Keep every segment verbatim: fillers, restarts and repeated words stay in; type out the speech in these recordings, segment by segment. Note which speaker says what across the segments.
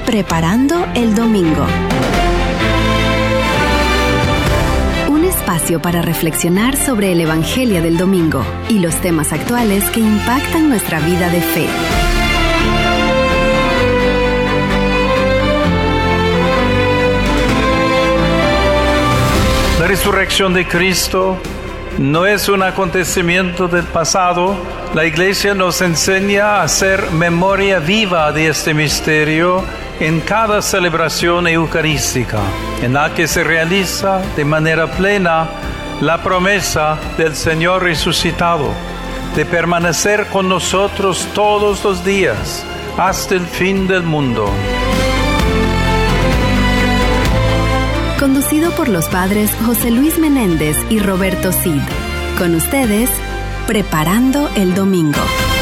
Speaker 1: Preparando el Domingo. Un espacio para reflexionar sobre el Evangelio del Domingo y los temas actuales que impactan nuestra vida de fe.
Speaker 2: La resurrección de Cristo no es un acontecimiento del pasado. La Iglesia nos enseña a hacer memoria viva de este misterio en cada celebración eucarística, en la que se realiza de manera plena la promesa del Señor resucitado, de permanecer con nosotros todos los días, hasta el fin del mundo.
Speaker 1: Conducido por los padres José Luis Menéndez y Roberto Cid. Con ustedes, Preparando el Domingo.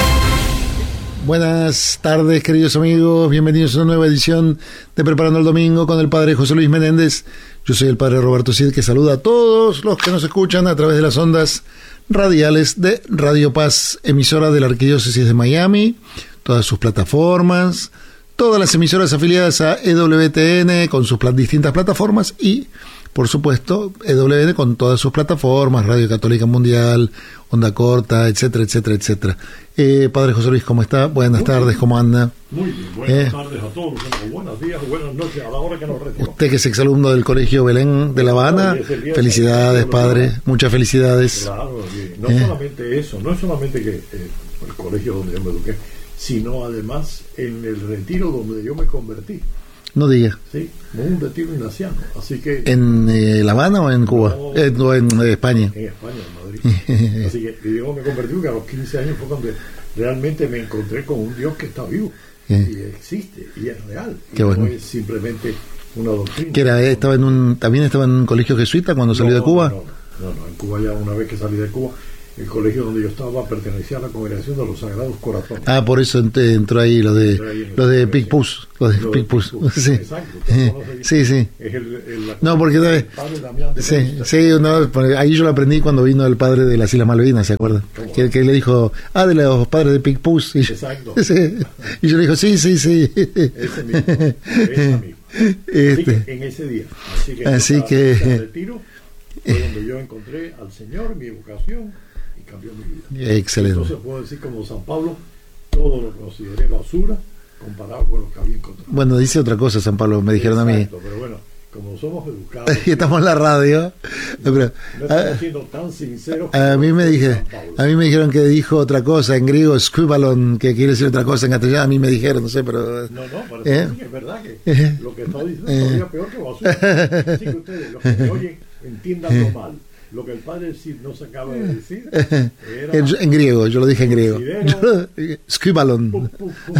Speaker 3: Buenas tardes, queridos amigos. Bienvenidos a una nueva edición de Preparando el Domingo con el padre José Luis Menéndez. Yo soy el padre Roberto Cid, que saluda a todos los que nos escuchan a través de las ondas radiales de Radio Paz, emisora de la Arquidiócesis de Miami, todas sus plataformas, todas las emisoras afiliadas a E W T N con sus distintas plataformas y, por supuesto, E W N con todas sus plataformas, Radio Católica Mundial, Onda Corta, etcétera, etcétera, etcétera. Eh, Padre José Luis, ¿cómo está? Buenas muy tardes, bien. ¿Cómo anda?
Speaker 4: Muy bien, buenas
Speaker 3: eh.
Speaker 4: tardes a todos, o buenos días, o buenas noches, a la hora que nos retiramos.
Speaker 3: Usted que es exalumno del Colegio Belén de La Habana, felicidades, Padre, muchas felicidades.
Speaker 4: Claro, no
Speaker 3: eh.
Speaker 4: solamente eso, no es solamente que eh, el colegio donde yo me eduqué, sino además en el retiro donde yo me convertí.
Speaker 3: No diga.
Speaker 4: Sí, un retiro ignaciano, así que...
Speaker 3: ¿En eh, La Habana o en Cuba?
Speaker 4: No,
Speaker 3: eh, no, en eh, España.
Speaker 4: En España, en Madrid. Así que yo me convertí porque a los quince años fue cuando realmente me encontré con un Dios que está vivo, eh. y existe, y es real,
Speaker 3: Qué
Speaker 4: y
Speaker 3: bueno.
Speaker 4: no es simplemente una doctrina.
Speaker 3: ¿Que era, estaba en un, también estaba en un colegio jesuita cuando
Speaker 4: no,
Speaker 3: salió de Cuba?
Speaker 4: No, no, no, no, en Cuba ya una vez que salí de Cuba, el colegio donde yo estaba pertenecía a la Congregación de los Sagrados Corazones.
Speaker 3: Ah, por eso entró ahí lo de lo de Picpus, lo de Picpus. Sí.
Speaker 4: Exacto.
Speaker 3: Sí, sí.
Speaker 4: Es el, el,
Speaker 3: no, porque
Speaker 4: el padre Damián de
Speaker 3: sí, sí, no, ahí yo lo aprendí cuando vino el padre de las Islas Malvinas, ¿se acuerda? Que, que le dijo, ah, de los padres de Picpus. Y,
Speaker 4: Exacto.
Speaker 3: Sí, y yo le dijo, sí, sí, sí.
Speaker 4: Ese mismo, ese mismo.
Speaker 3: Este.
Speaker 4: Así que en ese día, así que,
Speaker 3: así que
Speaker 4: ese retiro fue donde yo encontré al Señor, mi vocación, y cambió mi vida.
Speaker 3: Excelente.
Speaker 4: Entonces puedo decir como San Pablo, todo lo consideré basura comparado con lo que había encontrado.
Speaker 3: Bueno, dice otra cosa San Pablo, me dijeron
Speaker 4: Exacto,
Speaker 3: a mí.
Speaker 4: Pero bueno, como somos educados
Speaker 3: y estamos en la radio,
Speaker 4: no,
Speaker 3: pero,
Speaker 4: no estamos siendo tan sinceros.
Speaker 3: A, a mí me dije, a mí me dijeron que dijo otra cosa en griego, skubalon, que quiere decir otra cosa en castellano. A mí me dijeron, no sé, pero
Speaker 4: no, no, parece
Speaker 3: ¿eh?
Speaker 4: que es verdad que
Speaker 3: ¿Eh?
Speaker 4: lo que está diciendo es todavía peor que basura. Así que ustedes, los que me oyen, entiendanlo mal. Lo que el padre Cid no se acaba de decir era
Speaker 3: en, en griego, yo lo dije en griego. Skubalon.
Speaker 4: Pum, pum, pum.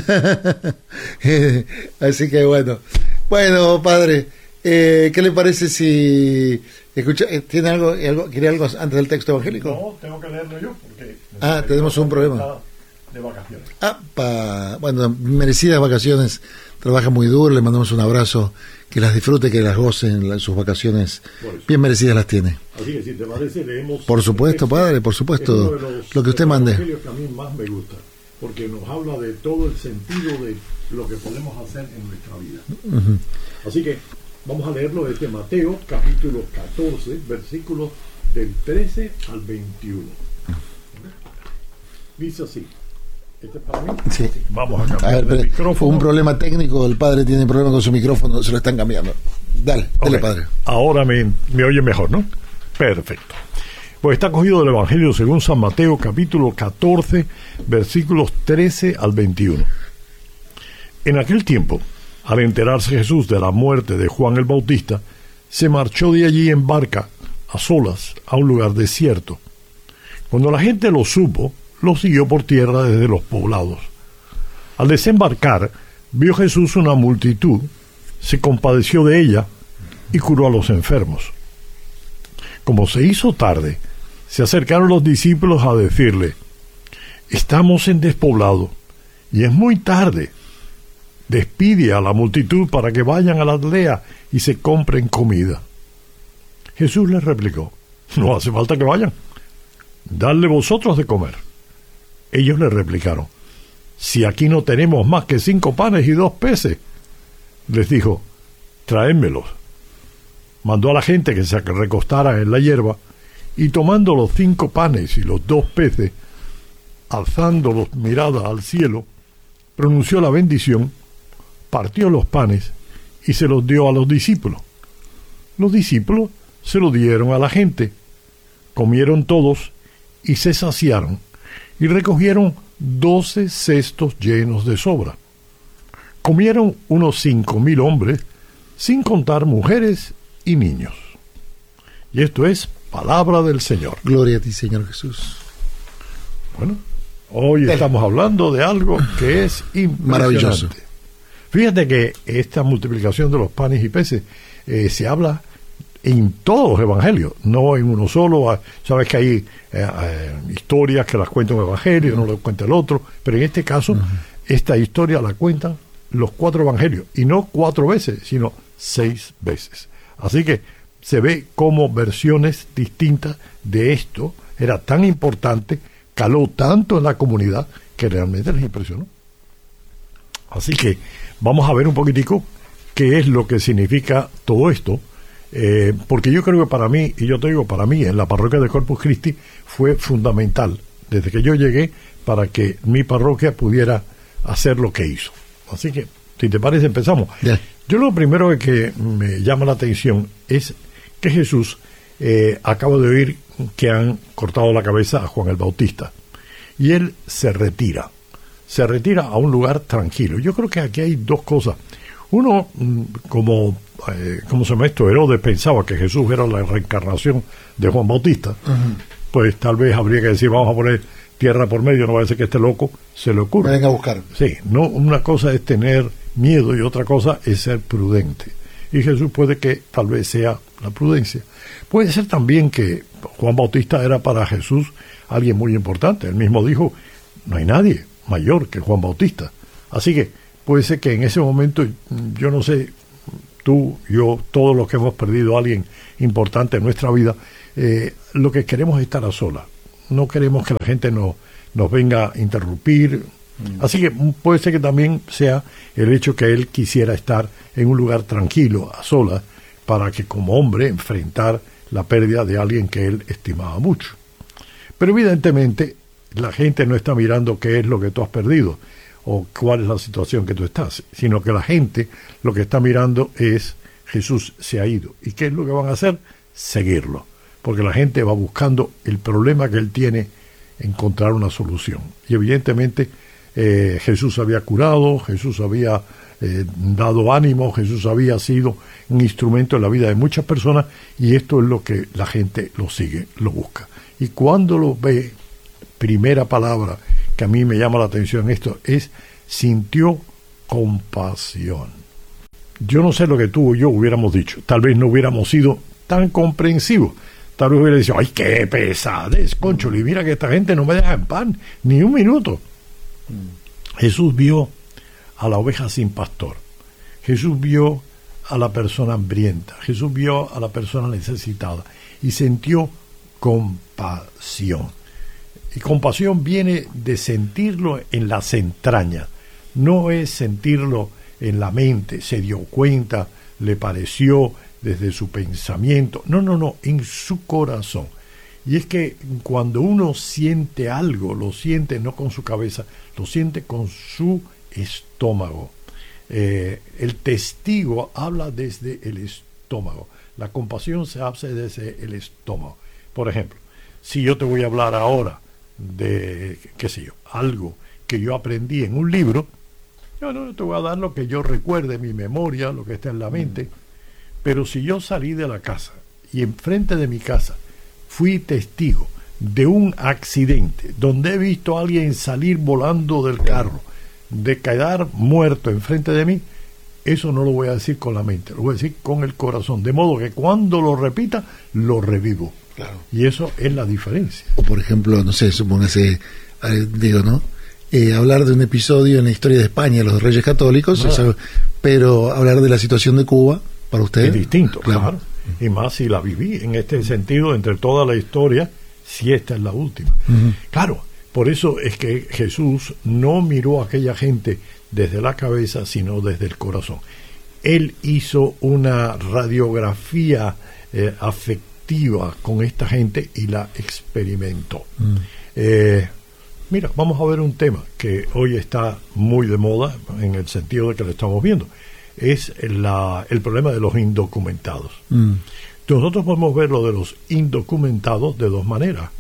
Speaker 3: Así que bueno, bueno, padre, eh, ¿qué le parece si escucha? ¿Tiene algo, algo, quiere algo antes del texto evangélico?
Speaker 4: No, tengo que leerlo yo porque
Speaker 3: ah, tenemos un problema
Speaker 4: de vacaciones.
Speaker 3: Ah, pa, bueno, merecidas vacaciones. Trabaja muy duro, le mandamos un abrazo, que las disfrute, que las goce en sus vacaciones, bien merecidas las tiene.
Speaker 4: Así que si te parece, leemos.
Speaker 3: Por supuesto, texto, padre, por supuesto, los, lo que usted mande.
Speaker 4: Es que a mí más me gusta, porque nos habla de todo el sentido de lo que podemos hacer en nuestra vida. Uh-huh. Así que vamos a leerlo desde Mateo, capítulo catorce, versículos del trece al veintiuno. Dice así. ¿Este es para mí?
Speaker 3: Sí.
Speaker 4: Vamos a cambiar
Speaker 3: a ver,
Speaker 4: el micrófono.
Speaker 3: Fue un problema técnico, el padre tiene problema con su micrófono, se lo están cambiando. Dale,
Speaker 4: okay.
Speaker 3: dale, padre.
Speaker 4: Ahora me, me oye mejor, ¿no? Perfecto. Pues está cogido del Evangelio según San Mateo, capítulo catorce, versículos trece al veintiuno. En aquel tiempo, al enterarse Jesús de la muerte de Juan el Bautista, se marchó de allí en barca, a solas, a un lugar desierto. Cuando la gente lo supo, lo siguió por tierra desde los poblados. Al desembarcar, vio Jesús una multitud, se compadeció de ella y curó a los enfermos. Como se hizo tarde, se acercaron los discípulos a decirle: estamos en despoblado y es muy tarde. Despide a la multitud para que vayan a la aldea y se compren comida. Jesús les replicó: no hace falta que vayan, dadle vosotros de comer. Ellos le replicaron: si aquí no tenemos más que cinco panes y dos peces. les dijo, traédmelos. Mandó a la gente que se recostara en la hierba, y tomando los cinco panes y los dos peces, alzando los miradas al cielo, pronunció la bendición, partió los panes y se los dio a los discípulos. Los discípulos se lo dieron a la gente. Comieron todos y se saciaron, y recogieron doce cestos llenos de sobra. Comieron unos cinco mil hombres, sin contar mujeres y niños. Y esto es palabra del Señor.
Speaker 3: Gloria a ti, Señor Jesús.
Speaker 4: Bueno, hoy Dele. estamos hablando de algo que es impresionante.
Speaker 3: Maravilloso.
Speaker 4: Fíjate que esta multiplicación de los panes y peces eh, se habla en todos los evangelios, no en uno solo. Sabes que hay eh, eh, historias que las cuenta un evangelio, no lo cuenta el otro, pero en este caso, uh-huh. esta historia la cuentan los cuatro evangelios, y no cuatro veces, sino seis veces. Así que se ve como versiones distintas de esto era tan importante, caló tanto en la comunidad, que realmente les impresionó. Así que vamos a ver un poquitico qué es lo que significa todo esto, eh, porque yo creo que para mí, y yo te digo, para mí, en la parroquia de Corpus Christi fue fundamental, desde que yo llegué, para que mi parroquia pudiera hacer lo que hizo. Así que, si te parece, empezamos.
Speaker 3: Yeah.
Speaker 4: Yo lo primero que me llama la atención es que Jesús eh, acaba de oír que han cortado la cabeza a Juan el Bautista, y él se retira. Se retira a un lugar tranquilo. Yo creo que aquí hay dos cosas. Uno, como, eh, como se llama esto, Herodes pensaba que Jesús era la reencarnación de Juan Bautista, uh-huh. pues tal vez habría que decir, vamos a poner tierra por medio, no va a ser que este loco se le ocurra.
Speaker 3: Venga a buscar.
Speaker 4: Sí, no, una cosa es tener miedo y otra cosa es ser prudente. Y Jesús puede que tal vez sea la prudencia. Puede ser también que Juan Bautista era para Jesús alguien muy importante. Él mismo dijo, no hay nadie mayor que Juan Bautista. Así que puede ser que en ese momento, yo no sé, tú, yo, todos los que hemos perdido a alguien importante en nuestra vida, eh, lo que queremos es estar a solas. No queremos que la gente nos, nos venga a interrumpir. Mm. Así que puede ser que también sea el hecho que él quisiera estar en un lugar tranquilo, a solas, para que como hombre enfrentar la pérdida de alguien que él estimaba mucho. Pero evidentemente la gente no está mirando qué es lo que tú has perdido o cuál es la situación que tú estás, sino que la gente lo que está mirando es Jesús se ha ido. ¿Y qué es lo que van a hacer? Seguirlo. Porque la gente va buscando el problema que él tiene, encontrar una solución. Y evidentemente eh, Jesús había curado, Jesús había eh, dado ánimo, Jesús había sido un instrumento en la vida de muchas personas, y esto es lo que la gente lo sigue, lo busca. Y cuando lo ve, primera palabra que a mí me llama la atención esto es, sintió compasión. Yo no sé lo que tú o yo hubiéramos dicho, tal vez no hubiéramos sido tan comprensivos. Tal vez hubiera dicho, ¡ay, qué pesadez, Concholi! Mira que esta gente no me deja en pan, ni un minuto. Mm. Jesús vio a la oveja sin pastor. Jesús vio a la persona hambrienta. Jesús vio a la persona necesitada. Y sintió compasión. Y compasión viene de sentirlo en las entrañas. No es sentirlo en la mente. Se dio cuenta, le pareció desde su pensamiento, no, no, no, en su corazón. Y es que cuando uno siente algo, lo siente no con su cabeza, lo siente con su estómago. Eh, el testigo habla desde el estómago. La compasión se hace desde el estómago. Por ejemplo, si yo te voy a hablar ahora de, qué sé yo, algo que yo aprendí en un libro, yo no te voy a dar lo que yo recuerde, mi memoria, lo que está en la mente. Mm. Pero si yo salí de la casa y enfrente de mi casa fui testigo de un accidente donde he visto a alguien salir volando del carro, de quedar muerto enfrente de mí, eso no lo voy a decir con la mente, lo voy a decir con el corazón, de modo que cuando lo repita, lo revivo. Claro. Y eso es la diferencia.
Speaker 3: O por ejemplo, no sé, supóngase, eh, digo, ¿no? Eh, hablar de un episodio en la historia de España, los Reyes Católicos, o sea, pero hablar de la situación de Cuba, para usted
Speaker 4: es distinto, claro. claro. Y más si la viví en este sentido, entre toda la historia, si esta es la última. Uh-huh. Claro, por eso es que Jesús no miró a aquella gente desde la cabeza, sino desde el corazón. él hizo una radiografía eh, afectiva con esta gente y la experimentó. Mm. Eh, mira, vamos a ver un tema que hoy está muy de moda en el sentido de que lo estamos viendo. Es la, el problema de los indocumentados. Mm. Nosotros podemos ver lo de los indocumentados de dos maneras.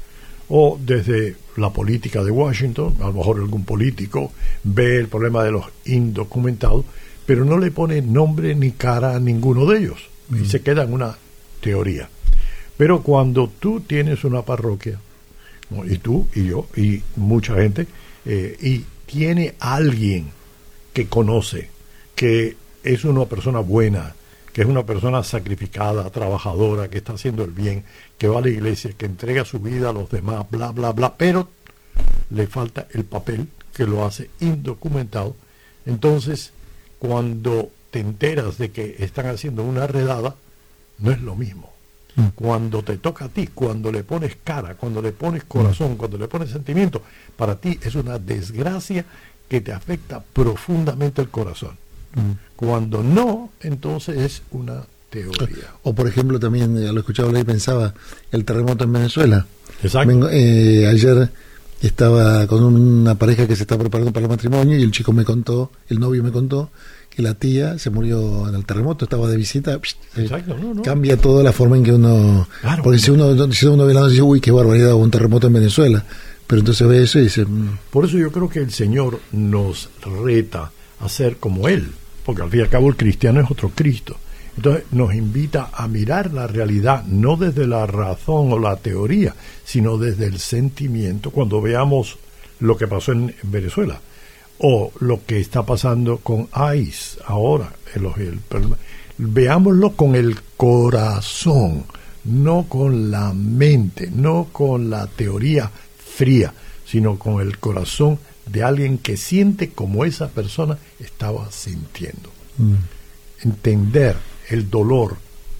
Speaker 4: O desde la política de Washington, a lo mejor algún político ve el problema de los indocumentados, pero no le pone nombre ni cara a ninguno de ellos. Mm. Y se queda en una teoría. Pero cuando tú tienes una parroquia, ¿no? y tú y yo y mucha gente, eh, y tiene alguien que conoce, que es una persona buena, que es una persona sacrificada, trabajadora, que está haciendo el bien, que va a la iglesia, que entrega su vida a los demás, bla, bla, bla, pero le falta el papel que lo hace indocumentado. Entonces, cuando te enteras de que están haciendo una redada, no es lo mismo. Mm. Cuando te toca a ti, cuando le pones cara, cuando le pones corazón, mm. cuando le pones sentimiento, para ti es una desgracia que te afecta profundamente el corazón. Mm. Cuando no, entonces es una teoría.
Speaker 3: O por ejemplo, también eh, lo escuchaba hablar y pensaba, el terremoto en Venezuela.
Speaker 4: Exacto.
Speaker 3: Vengo, eh, ayer estaba con una pareja que se está preparando para el matrimonio y el chico me contó, el novio me contó que la tía se murió en el terremoto, estaba de visita.
Speaker 4: Exacto, no, no.
Speaker 3: Cambia toda la forma en que uno... Claro, porque si uno, si uno ve la noticia, uy, qué barbaridad, hubo un terremoto en Venezuela. Pero entonces ve eso y dice... Mm.
Speaker 4: Por eso yo creo que el Señor nos reta a ser como Él, porque al fin y al cabo el cristiano es otro Cristo. Entonces nos invita a mirar la realidad no desde la razón o la teoría, sino desde el sentimiento, cuando veamos lo que pasó en Venezuela o lo que está pasando con ICE ahora. El, el, el, veámoslo con el corazón, no con la mente, no con la teoría fría, sino con el corazón de alguien que siente como esa persona estaba sintiendo. Mm. Entender el dolor,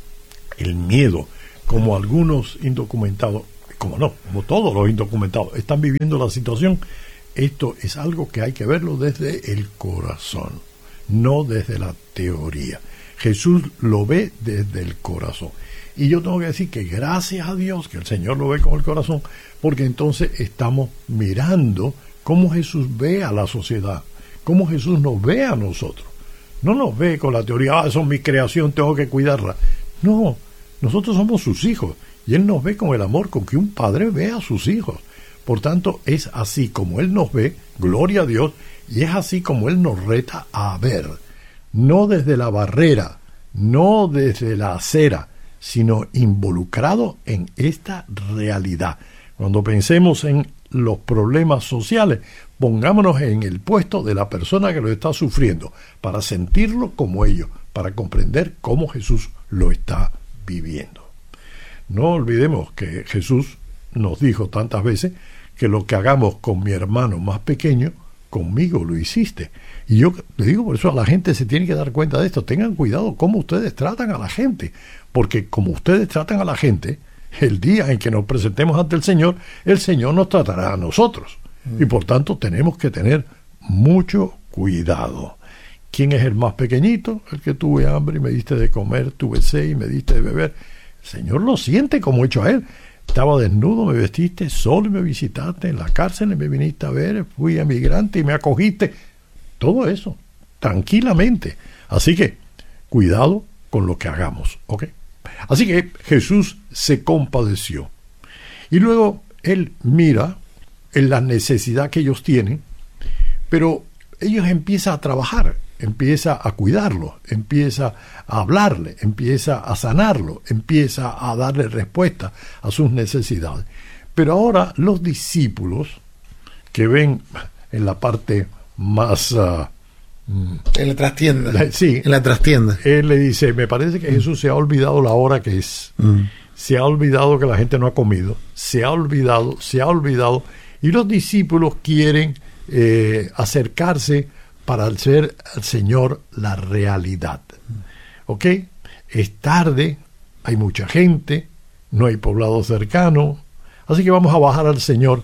Speaker 4: el miedo, como algunos indocumentados, como no, como todos los indocumentados están viviendo la situación. Esto es algo que hay que verlo desde el corazón, no desde la teoría. Jesús lo ve desde el corazón. Y yo tengo que decir que gracias a Dios que el Señor lo ve con el corazón, porque entonces estamos mirando cómo Jesús ve a la sociedad, cómo Jesús nos ve a nosotros. No nos ve con la teoría, ah, eso es mi creación, tengo que cuidarla. No, nosotros somos sus hijos y Él nos ve con el amor con que un padre ve a sus hijos. Por tanto, es así como Él nos ve, gloria a Dios, y es así como Él nos reta a ver. No desde la barrera, no desde la acera, sino involucrado en esta realidad. Cuando pensemos en los problemas sociales, pongámonos en el puesto de la persona que lo está sufriendo, para sentirlo como ellos, para comprender cómo Jesús lo está viviendo. No olvidemos que Jesús nos dijo tantas veces que lo que hagamos con mi hermano más pequeño, conmigo lo hiciste. Y yo le digo, por eso a la gente se tiene que dar cuenta de esto. Tengan cuidado cómo ustedes tratan a la gente, porque como ustedes tratan a la gente, el día en que nos presentemos ante el Señor, el Señor nos tratará a nosotros. Mm. Y por tanto tenemos que tener mucho cuidado. ¿Quién es el más pequeñito? El que tuve hambre y me diste de comer, tuve sed y me diste de beber. El Señor lo siente como hecho a Él. Estaba desnudo, me vestiste, solo y me visitaste, en la cárcel y me viniste a ver, fui emigrante y me acogiste. Todo eso, tranquilamente. Así que, cuidado con lo que hagamos, ¿ok? Así que Jesús se compadeció. Y luego Él mira en la necesidad que ellos tienen, pero ellos empiezan a trabajar, empieza a cuidarlo, empieza a hablarle, empieza a sanarlo, empieza a darle respuesta a sus necesidades. Pero ahora los discípulos, que ven en la parte más... Uh,
Speaker 3: en la trastienda.
Speaker 4: La, sí,
Speaker 3: en la trastienda.
Speaker 4: Él le dice, me parece que Jesús se ha olvidado la hora que es. Mm. Se ha olvidado que la gente no ha comido. Se ha olvidado, se ha olvidado. Y los discípulos quieren eh, acercarse para hacer al Señor la realidad. ¿Ok? Es tarde, hay mucha gente, no hay poblado cercano, así que vamos a bajar al Señor. A, está muy bien eso de sentimiento, de hablar, de curar, pero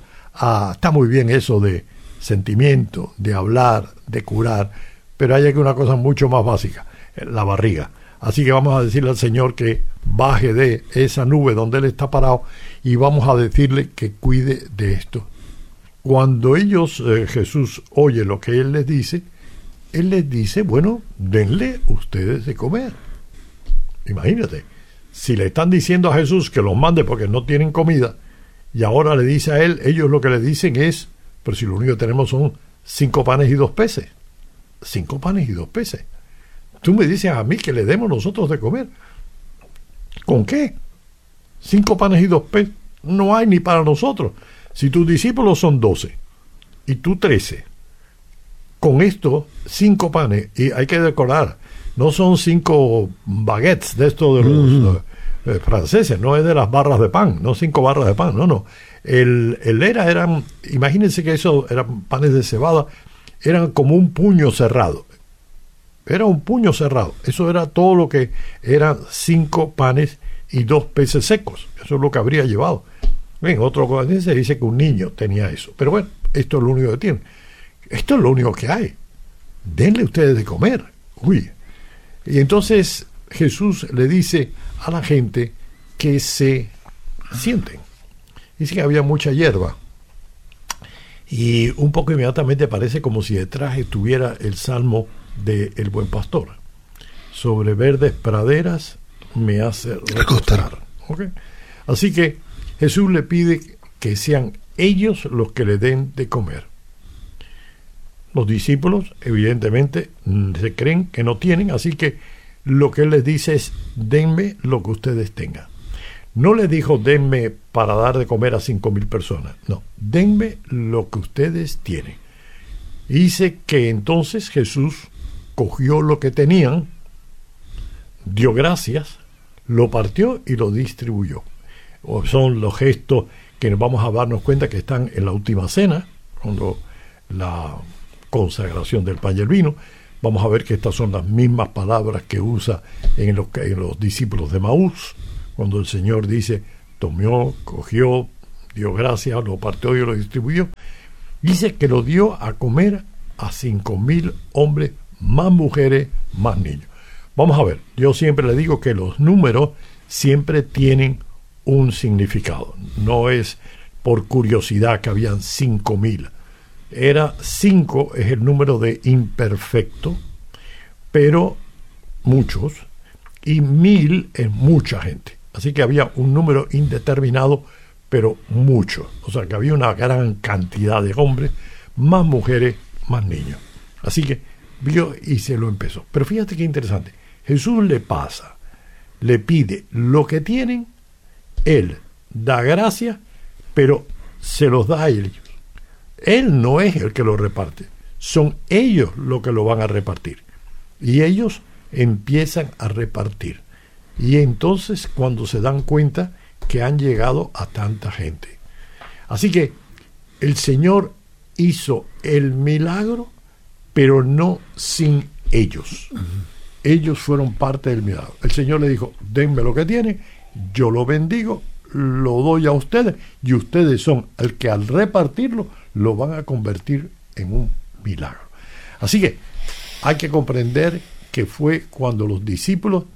Speaker 4: pero hay aquí una cosa mucho más básica, la barriga. Así que vamos a decirle al Señor que baje de esa nube donde Él está parado y vamos a decirle que cuide de esto. Cuando ellos, eh, Jesús oye lo que Él les dice, Él les dice, bueno, denle ustedes de comer. Imagínate, si le están diciendo a Jesús que los mande porque no tienen comida, y ahora le dice a Él, ellos lo que le dicen es, pero si lo único que tenemos son cinco panes y dos peces. Cinco panes y dos peces. Tú me dices a mí que le demos nosotros de comer. ¿Con qué? Cinco panes y dos peces. No hay ni para nosotros. Si tus discípulos son doce y tú trece, con esto, cinco panes, y hay que decorar, no son cinco baguettes de estos de los mm. eh, franceses, no es de las barras de pan, no cinco barras de pan, no, no. El, el era, eran, imagínense que eso eran panes de cebada, eran como un puño cerrado. Era un puño cerrado. Eso era todo lo que eran cinco panes y dos peces secos. Eso es lo que habría llevado. En otro lugar se dice que un niño tenía eso. Pero bueno, esto es lo único que tiene. Esto es lo único que hay. Denle ustedes de comer. Uy. Y entonces Jesús le dice a la gente que se sienten. Dice que había mucha hierba. Y un poco inmediatamente parece como si detrás estuviera el salmo de El Buen Pastor. Sobre verdes praderas me hace recostar. ¿Okay? Así que Jesús le pide que sean ellos los que le den de comer. Los discípulos, evidentemente, se creen que no tienen, así que lo que él les dice es, denme lo que ustedes tengan. No les dijo, denme para dar de comer a cinco mil personas. No, denme lo que ustedes tienen. Y dice que entonces Jesús cogió lo que tenían, dio gracias, lo partió y lo distribuyó. O son los gestos que nos vamos a darnos cuenta que están en la última cena, cuando la consagración del pan y el vino. Vamos a ver que estas son las mismas palabras que usa en los, en los discípulos de Maús, cuando el Señor dice, tomó, cogió, dio gracias, lo partió y lo distribuyó. Dice que lo dio a comer a cinco mil hombres, más mujeres, más niños. Vamos a ver, yo siempre le digo que los números siempre tienen un significado. No es por curiosidad que habían cinco mil. Era cinco, es el número de imperfecto, pero muchos, y mil es mucha gente. Así que había un número indeterminado, pero mucho. O sea que había una gran cantidad de hombres, más mujeres, más niños. Así que vio y se lo empezó. Pero fíjate qué interesante. Jesús le pasa, le pide lo que tienen, él da gracia, pero se los da a ellos. Él no es el que lo reparte, son ellos los que lo van a repartir. Y ellos empiezan a repartir. Y entonces cuando se dan cuenta que han llegado a tanta gente. Así que el Señor hizo el milagro, pero no sin ellos. Uh-huh. Ellos fueron parte del milagro. El Señor le dijo, denme lo que tienen, yo lo bendigo, lo doy a ustedes, y ustedes son el que al repartirlo lo van a convertir en un milagro. Así que hay que comprender que fue cuando los discípulos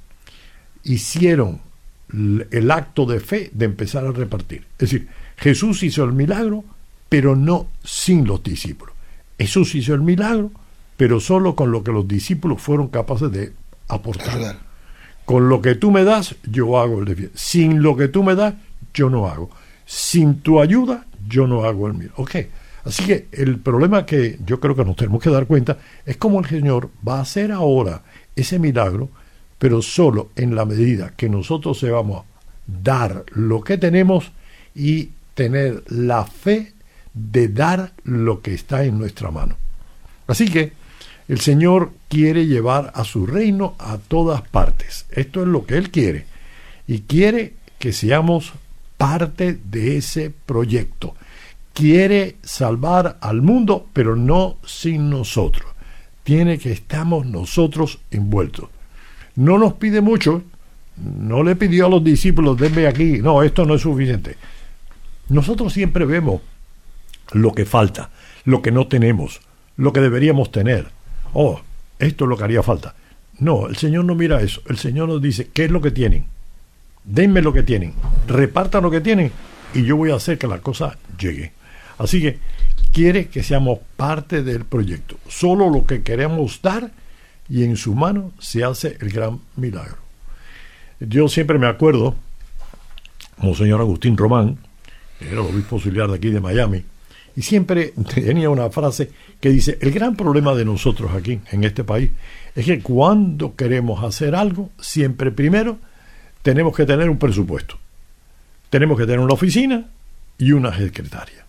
Speaker 4: hicieron el acto de fe de empezar a repartir. Es decir, Jesús hizo el milagro, pero no sin los discípulos. Jesús hizo el milagro, pero solo con lo que los discípulos fueron capaces de aportar. Con lo que tú me das, yo hago el desvío. Sin lo que tú me das, yo no hago. Sin tu ayuda, yo no hago el mío. Ok. Así que el problema que yo creo que nos tenemos que dar cuenta es cómo el Señor va a hacer ahora ese milagro, pero solo en la medida que nosotros sepamos dar lo que tenemos y tener la fe de dar lo que está en nuestra mano. Así que el Señor quiere llevar a su reino a todas partes. Esto es lo que Él quiere. Y quiere que seamos parte de ese proyecto. Quiere salvar al mundo, pero no sin nosotros. Tiene que estamos nosotros envueltos. No nos pide mucho. No le pidió a los discípulos, denme aquí. No, esto no es suficiente. Nosotros siempre vemos lo que falta, lo que no tenemos, lo que deberíamos tener. Oh, esto es lo que haría falta. No, el Señor no mira eso. El Señor nos dice, ¿qué es lo que tienen? Denme lo que tienen, repartan lo que tienen y yo voy a hacer que la cosa llegue. Así que quiere que seamos parte del proyecto. Solo lo que queremos dar y en su mano se hace el gran milagro. Yo siempre me acuerdo, Monseñor Agustín Román, era el obispo auxiliar de aquí de Miami, y siempre tenía una frase que dice, el gran problema de nosotros aquí, en este país, es que cuando queremos hacer algo, siempre primero tenemos que tener un presupuesto. Tenemos que tener una oficina y una secretaria.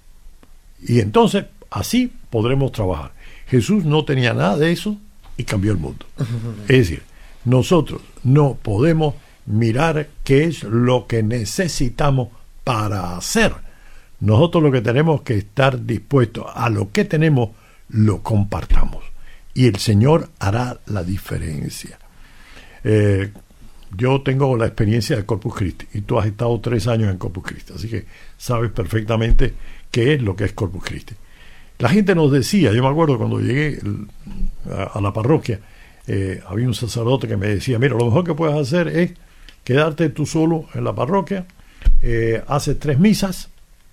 Speaker 4: Y entonces, así podremos trabajar. Jesús no tenía nada de eso y cambió el mundo. Es decir, nosotros no podemos mirar qué es lo que necesitamos para hacer. Nosotros lo que tenemos que estar dispuestos a lo que tenemos, lo compartamos. Y el Señor hará la diferencia. Eh, yo tengo la experiencia de Corpus Christi y tú has estado tres años en Corpus Christi, así que sabes perfectamente qué es lo que es Corpus Christi. La gente nos decía, yo me acuerdo cuando llegué a, a la parroquia, eh, había un sacerdote que me decía, mira, lo mejor que puedes hacer es quedarte tú solo en la parroquia, eh, haces tres misas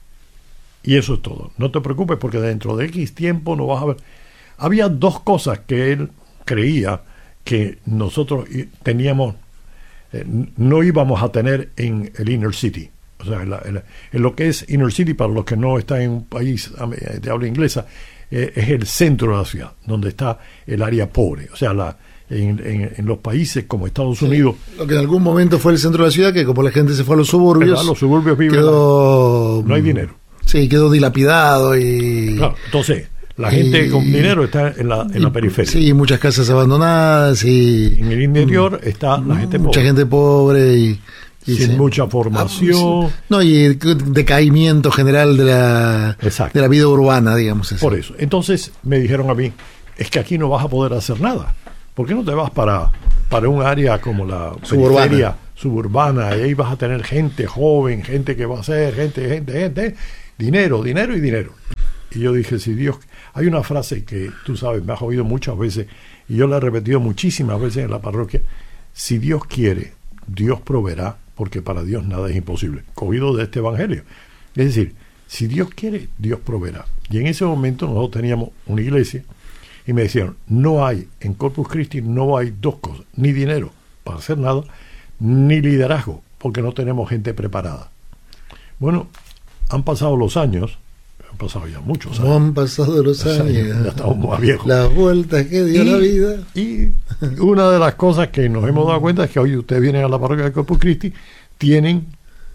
Speaker 4: y eso es todo. No te preocupes porque dentro de X tiempo no vas a ver. Había dos cosas que él creía que nosotros teníamos, eh, no íbamos a tener en el Inner City. O sea, en, la, en, la, en lo que es Inner City, para los que no están en un país de habla inglesa, eh, es el centro de la ciudad, donde está el área pobre. O sea, la, en, en, en los países como Estados Unidos...
Speaker 3: Sí, lo que en algún momento fue el centro de la ciudad, que como la gente se fue a los suburbios...
Speaker 4: A los suburbios viven,
Speaker 3: quedó,
Speaker 4: no hay dinero.
Speaker 3: Sí, quedó dilapidado y...
Speaker 4: Claro, entonces, la gente y, con dinero está en la, en
Speaker 3: y,
Speaker 4: la periferia.
Speaker 3: Sí, muchas casas abandonadas y...
Speaker 4: En el interior está la gente
Speaker 3: mucha
Speaker 4: pobre.
Speaker 3: gente pobre y... Y
Speaker 4: sin
Speaker 3: sí.
Speaker 4: mucha formación.
Speaker 3: No, y decaimiento general de la, de la vida urbana, digamos así.
Speaker 4: Por eso. Entonces me dijeron a mí, es que aquí no vas a poder hacer nada. ¿Por qué no te vas para, para un área como la
Speaker 3: suburbana.
Speaker 4: periferia suburbana? Y ahí vas a tener gente joven, gente que va a hacer, gente, gente, gente, dinero, dinero y dinero. Y yo dije, si Dios... Hay una frase que tú sabes, me has oído muchas veces, y yo la he repetido muchísimas veces en la parroquia. Si Dios quiere, Dios proveerá, porque para Dios nada es imposible, cogido de este evangelio. Es decir, si Dios quiere, Dios proveerá. Y en ese momento nosotros teníamos una iglesia y me decían, no hay, en Corpus Christi no hay dos cosas, ni dinero para hacer nada, ni liderazgo, porque no tenemos gente preparada. Bueno, han pasado los años, han pasado ya muchos años.
Speaker 3: Han pasado los años.
Speaker 4: Ya estamos más viejos.
Speaker 3: Las vueltas que dio
Speaker 4: y,
Speaker 3: la vida.
Speaker 4: Y una de las cosas que nos hemos dado cuenta es que hoy ustedes vienen a la parroquia de Corpus Christi, tienen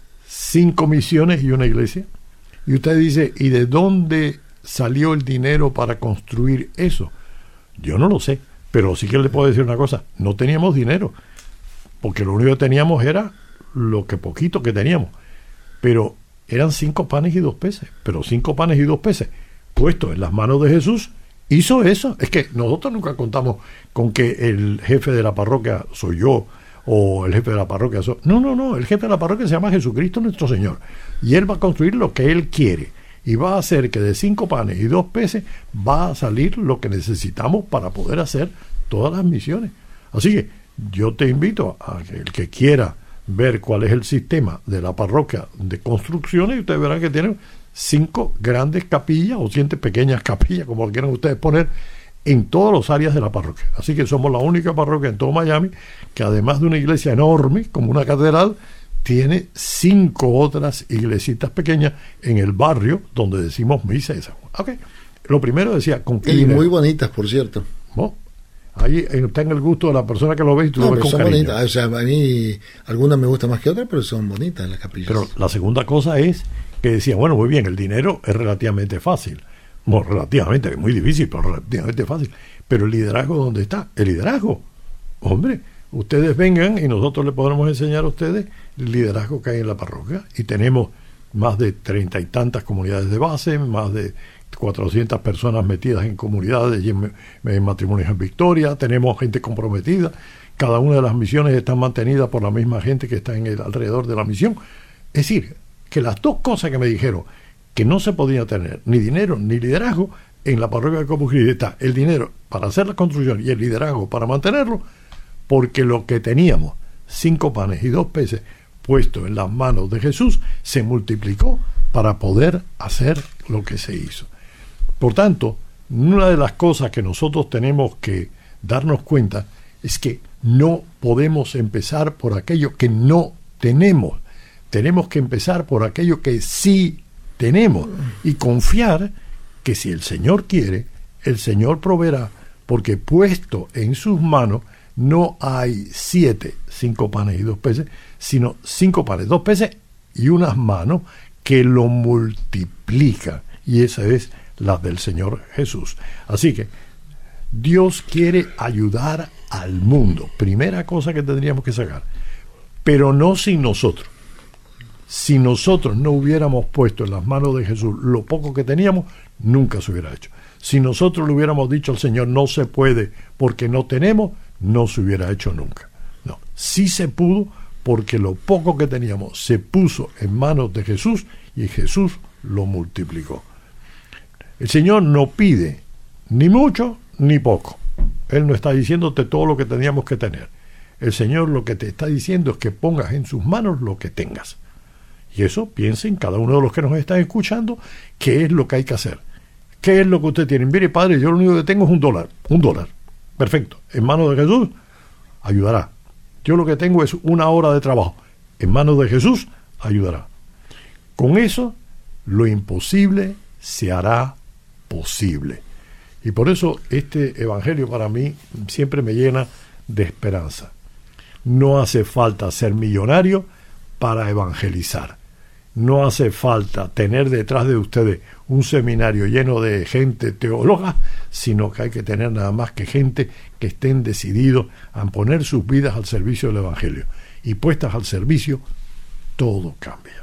Speaker 4: cinco misiones y una iglesia. Y usted dice, ¿y de dónde salió el dinero para construir eso? Yo no lo sé, pero sí que le puedo decir una cosa, no teníamos dinero, porque lo único que teníamos era lo que poquito que teníamos. Pero eran cinco panes y dos peces, pero cinco panes y dos peces puestos en las manos de Jesús, hizo eso. Es que nosotros nunca contamos con que el jefe de la parroquia soy yo, o el jefe de la parroquia soy... No, no, no, el jefe de la parroquia se llama Jesucristo nuestro Señor, y Él va a construir lo que Él quiere, y va a hacer que de cinco panes y dos peces va a salir lo que necesitamos para poder hacer todas las misiones. Así que yo te invito a que el que quiera ver cuál es el sistema de la parroquia de construcciones, y ustedes verán que tienen cinco grandes capillas o siete pequeñas capillas, como lo quieran ustedes poner, en todas las áreas de la parroquia. Así que somos la única parroquia en todo Miami que, además de una iglesia enorme como una catedral, tiene cinco otras iglesitas pequeñas en el barrio donde decimos misa esa. Okay. Lo primero decía, ¿con qué
Speaker 3: y
Speaker 4: dinero?
Speaker 3: Muy bonitas, por cierto.
Speaker 4: ¿No? Ahí está en el gusto de la persona que lo ve y tú
Speaker 3: no,
Speaker 4: lo ves
Speaker 3: pero
Speaker 4: con
Speaker 3: son
Speaker 4: cariño.
Speaker 3: bonitas. O sea, a mí algunas me gustan más que otras, pero son bonitas las capillas.
Speaker 4: Pero la segunda cosa es que decía, bueno, muy bien, el dinero es relativamente fácil. Bueno, relativamente, muy difícil, pero relativamente fácil. Pero el liderazgo, ¿dónde está? El liderazgo. Hombre, ustedes vengan y nosotros les podremos enseñar a ustedes el liderazgo que hay en la parroquia. Y tenemos más de treinta y tantas comunidades de base, más de cuatrocientas personas metidas en comunidades y en, en matrimonios en Victoria. Tenemos gente comprometida. Cada una de las misiones están mantenidas por la misma gente que está en el alrededor de la misión. Es decir, que las dos cosas que me dijeron que no se podía tener, ni dinero ni liderazgo, en la parroquia de Corpus Christi está el dinero para hacer la construcción y el liderazgo para mantenerlo, porque lo que teníamos, cinco panes y dos peces, puesto en las manos de Jesús, se multiplicó para poder hacer lo que se hizo. Por tanto, una de las cosas que nosotros tenemos que darnos cuenta es que no podemos empezar por aquello que no tenemos. Tenemos que empezar por aquello que sí tenemos y confiar que si el Señor quiere, el Señor proveerá, porque puesto en sus manos no hay siete, cinco panes y dos peces, sino cinco panes, dos peces y unas manos que lo multiplican, y esa es la del Señor Jesús. Así que Dios quiere ayudar al mundo, primera cosa que tendríamos que sacar, pero no sin nosotros. Si nosotros no hubiéramos puesto en las manos de Jesús lo poco que teníamos, nunca se hubiera hecho. Si nosotros le hubiéramos dicho al Señor no se puede porque no tenemos, no se hubiera hecho nunca. No, sí se pudo porque lo poco que teníamos se puso en manos de Jesús y Jesús lo multiplicó. El Señor no pide ni mucho ni poco. Él no está diciéndote todo lo que teníamos que tener. El Señor lo que te está diciendo es que pongas en sus manos lo que tengas. Y eso, piensen cada uno de los que nos están escuchando, qué es lo que hay que hacer. ¿Qué es lo que usted tiene? Mire, padre, yo lo único que tengo es un dólar. Un dólar. Perfecto. En manos de Jesús, ayudará. Yo lo que tengo es una hora de trabajo. En manos de Jesús, ayudará. Con eso, lo imposible se hará posible. Y por eso este evangelio para mí siempre me llena de esperanza. No hace falta ser millonario para evangelizar. No hace falta tener detrás de ustedes un seminario lleno de gente teóloga, sino que hay que tener nada más que gente que estén decididos a poner sus vidas al servicio del evangelio. Y puestas al servicio, todo cambia.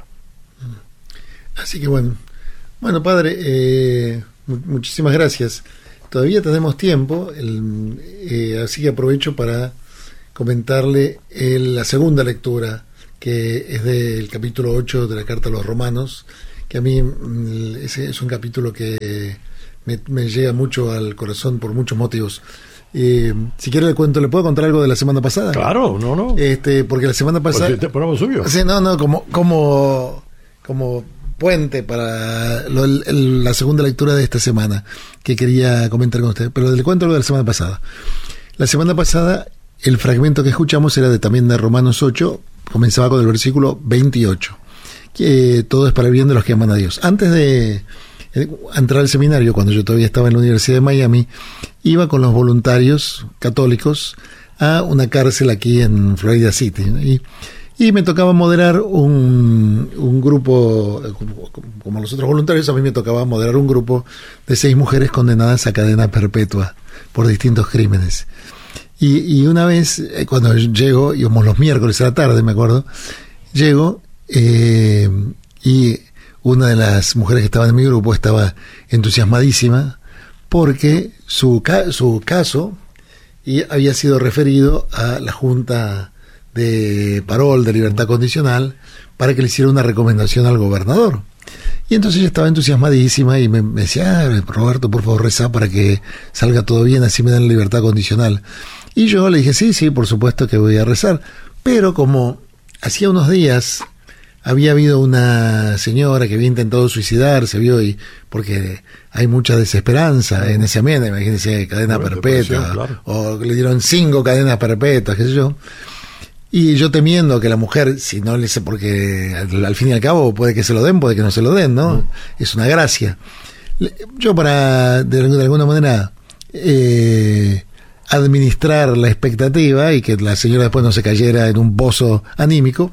Speaker 3: Así que bueno, bueno padre, eh, muchísimas gracias. Todavía tenemos tiempo, el, eh, así que aprovecho para comentarle el, la segunda lectura, que es del capítulo ocho de la Carta a los Romanos, que a mí ese es un capítulo que me, me llega mucho al corazón por muchos motivos. Eh, si quiere le cuento, ¿le puedo contar algo de la semana pasada?
Speaker 4: Claro, no, no.
Speaker 3: Este, porque la semana pasada...
Speaker 4: Pues este programa subió.
Speaker 3: Sí, no, no, como, como, como puente para lo, el, la segunda lectura de esta semana, que quería comentar con usted. Pero le cuento algo de la semana pasada. La semana pasada, el fragmento que escuchamos era de, también de Romanos ocho, comenzaba con el versículo veintiocho, que todo es para el bien de los que aman a Dios. Antes de entrar al seminario, cuando yo todavía estaba en la Universidad de Miami, iba con los voluntarios católicos a una cárcel aquí en Florida City, y, y me tocaba moderar un, un grupo, como, como los otros voluntarios, a mí me tocaba moderar un grupo de seis mujeres condenadas a cadena perpetua por distintos crímenes. Y, y una vez, cuando llego, íbamos los miércoles a la tarde, me acuerdo, llego eh, y una de las mujeres que estaban en mi grupo estaba entusiasmadísima porque su, ca- su caso y había sido referido a la Junta de Parol, de Libertad Condicional, para que le hiciera una recomendación al gobernador. Y entonces ella estaba entusiasmadísima y me, me decía, ah, Roberto, por favor, reza para que salga todo bien, así me dan la libertad condicional. Y yo le dije, sí, sí, por supuesto que voy a rezar. Pero como hacía unos días había habido una señora que había intentado suicidarse, vio, y porque hay mucha desesperanza en ese ambiente, imagínense, cadena bueno, perpetua, claro. O le dieron cinco cadenas perpetuas, qué sé yo. Y yo temiendo que la mujer, si no le sé, porque al, al fin y al cabo puede que se lo den, puede que no se lo den, ¿no? Mm. Es una gracia. Yo para, de, de alguna manera, eh, administrar la expectativa y que la señora después no se cayera en un pozo anímico,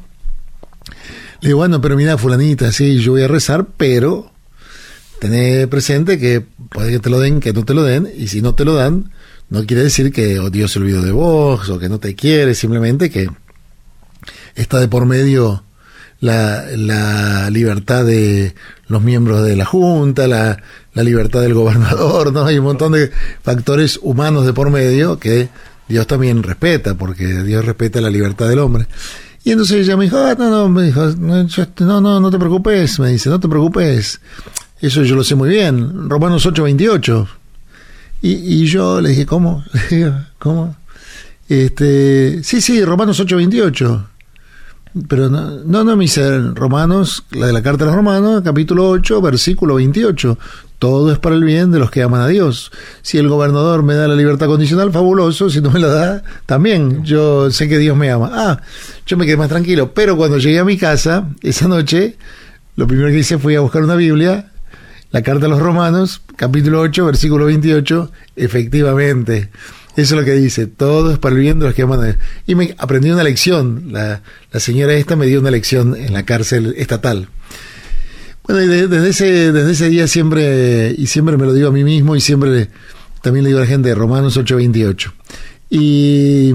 Speaker 3: le digo, bueno, pero mira, fulanita, sí, yo voy a rezar, pero tené presente que puede que te lo den, que no te lo den, y si no te lo dan, no quiere decir que oh, Dios se olvidó de vos, o que no te quiere, simplemente que está de por medio la, la libertad de los miembros de la Junta, la, la libertad del gobernador, ¿no? Hay un montón de factores humanos de por medio que Dios también respeta, porque Dios respeta la libertad del hombre. Y entonces ella me dijo, ah, no, no, me dijo, no, yo, no, no, no te preocupes, me dice, no te preocupes, eso yo lo sé muy bien, Romanos ocho veintiocho. Y, y yo le dije, ¿cómo? ¿Cómo? Este, sí, sí, Romanos ocho veintiocho. Pero no, no, no, me dice Romanos, la de la carta a los Romanos, capítulo ocho, versículo veintiocho. Todo es para el bien de los que aman a Dios. Si el gobernador me da la libertad condicional, fabuloso. Si no me la da, también. Yo sé que Dios me ama. Ah, yo me quedé más tranquilo. Pero cuando llegué a mi casa, esa noche, lo primero que hice fue a buscar una Biblia, la carta a los Romanos, capítulo ocho, versículo veintiocho. Efectivamente, eso es lo que dice. Todo es para el bien de los que aman a Dios. Y me aprendí una lección. La, la señora esta me dio una lección en la cárcel estatal. Bueno, y de, desde ese desde ese día siempre, y siempre me lo digo a mí mismo, y siempre también le digo a la gente, Romanos ocho veintiocho. Y,